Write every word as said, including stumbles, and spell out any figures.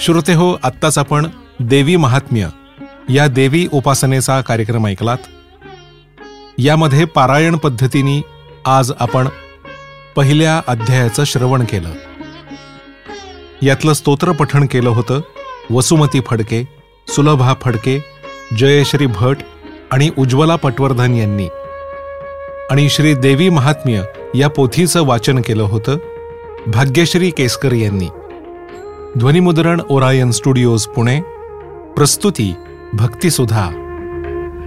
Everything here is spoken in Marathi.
श्रोते हो, आत्ताच आपण देवी महात्म्य या देवी उपासनेचा कार्यक्रम ऐकलात. यामध्ये पारायण पद्धतीने आज आपण पहिल्या अध्यायाचं श्रवण केलं. यातलं स्तोत्र पठण केलं होतं वसुमती फडके, सुलभा फडके, जयश्री भट आणि उज्ज्वला पटवर्धन यांनी. आणि श्री देवी महात्म्य या पोथीचं वाचन केलं होतं भाग्यश्री केसकर यांनी. ध्वनिमुद्रण ओरायन स्टुडिओज पुणे. प्रस्तुती भक्तिसुधा.